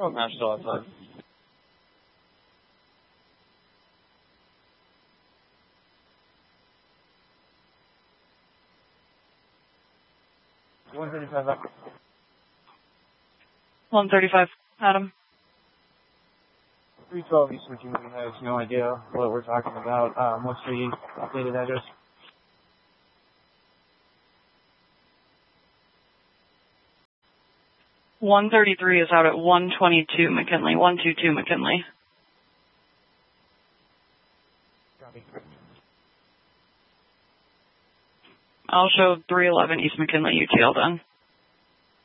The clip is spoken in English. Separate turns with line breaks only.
Oh, now still outside. $135 up.
135, Adam.
312 East McKinley has no idea what we're talking about. What's the updated address?
$133 is out at 122 McKinley, 122 McKinley.
Copy.
I'll show 311 East McKinley UTL then.